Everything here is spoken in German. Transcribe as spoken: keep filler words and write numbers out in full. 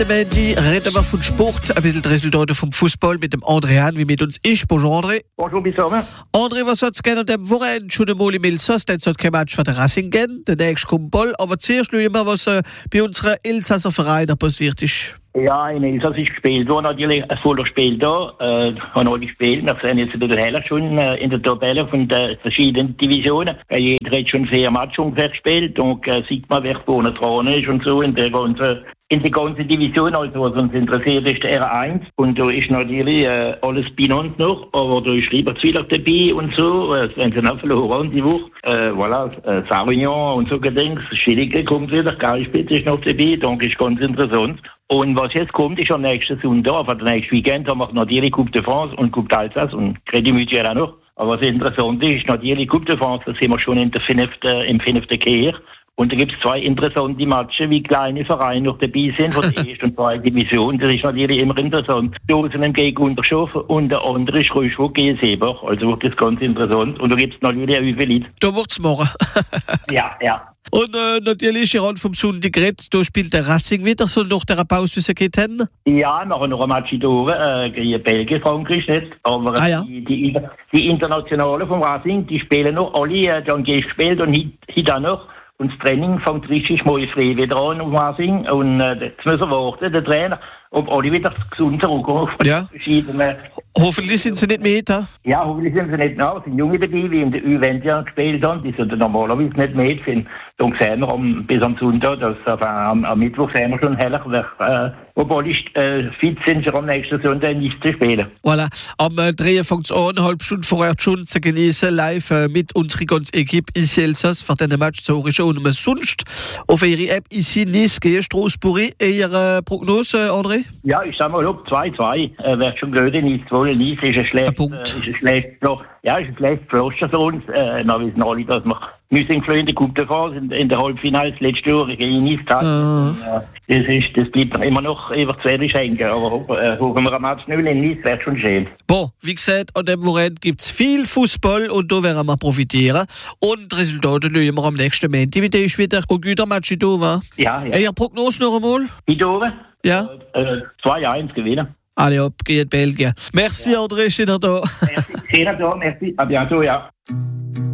Mandy reden wir von Sport, ein bisschen die Resultate vom Fußball mit dem André Hahn, wie mit uns ist. Bonjour André. Bonjour zusammen. André, was hat es gerne an dem Wochenende schon einmal im Elsass? Dann hat kein Match für den Racing gehen, der nächste kommt Ball. Aber zuerst schauen wir mal, was äh, bei unseren Elsasser Vereinen passiert ist. Ja, in Elsass ist gespielt worden, natürlich ein voller Spiel da. Äh, haben alle gespielt. Wir sehen jetzt ein bisschen heller schon äh, in der Tabelle von den verschiedenen Divisionen. Äh, jeder hat schon vier Matches ungefähr gespielt und äh, sieht man, wer vorne dran ist und so in der ganzen in die ganze Division, also was uns interessiert, ist der R eins. Und da ist natürlich äh, alles benannt noch, aber da ist lieber Zwillig dabei und so. Äh, wenn sie noch verloren die Woche. Äh, voilà, äh, Sarignon und so Gedings. Schillige kommt wieder, Geilspitz ist noch dabei, donc ist ganz interessant. Und was jetzt kommt, ist am nächsten Sonntag, auf den nächsten Weekend, haben wir natürlich Coupe de France und Coupe d'Alsace und Crédit Mutuel auch noch. Aber was interessant ist, natürlich Coupe de France, da sind wir schon in der fünften, im fünften Kehr. Und da gibt es zwei interessante Matches, wie kleine Vereine noch dabei sind, von der ersten und zweiten Division. Das ist natürlich immer interessant. Dosen gegen Unterschofen und der andere ist Röschwog gegen Seebach. Also wird das ganz interessant. Und da gibt es natürlich auch wie viel. Da wird's morgen. Ja, ja. Und äh, natürlich, Rand vom Sonntag geredet, da spielt der Racing wieder, so nach der Pause, wie sie geht hin. Ja, wir haben noch ein Match da, äh, gegen Belgien, Frankreich nicht. Aber ah, ja. die, die, die Internationalen vom Racing, die spielen noch alle, äh, die haben gespielt und heute auch noch. Und das Training fängt richtig mal frei wieder an auf Racing. Und äh, jetzt müssen wir warten, der Trainer, ob alle wieder gesund zurückkommen. Ja. Hoffentlich sind sie nicht mehr da. Ja, hoffentlich sind sie nicht mehr. Es sind Junge dabei, die in der Ü zwanzig gespielt haben. Die sind normalerweise nicht mehr sind. Dann sehen wir am, bis am Sonntag, dass, also, am, am Mittwoch sehen wir schon heller, wer, äh, ob alle äh, fit sind, für am nächsten Sonntag nicht zu spielen. Voilà. Am äh, drei fängt es an, eine halbe Stunde vorher schon zu genießen, live äh, mit unserer ganzen Equipe in Elsass für diesen Match zu hören. Und um sonst auf ihre App ici Nice gegen Strasbourg. Ihre Prognose, André? Ja, ich sag mal, ob zwei zwei. Äh, Wäre schon blöd, Nice zwei. Nice ist ein schlecht, ein äh, ist ein schlecht, ja, ist ein schlecht Pflaster für uns. Äh, na, wissen alle, dass wir müssen in der Coupe de France in, in der Halbfinale das letzte Jahr gegen Nice hatten. Uh. Äh, das, ist, das bleibt immer noch über zwei schenken. Aber äh, hoffen wir am Match null in Nice, wäre schon schön. Bon, wie gesagt, an dem Wochenende gibt es viel Fußball und da werden wir profitieren. Und die Resultate schauen wir am nächsten Montag. Mit dem ist wieder ein guter Match da, wa? Ja, ja. Ihre Prognose noch einmal? Hier ja. Äh, zwei eins gewinnen. Allez hop, gegen Belgien. Merci ja. André, schön da. Merci, schön da, merci. À bientôt, ja.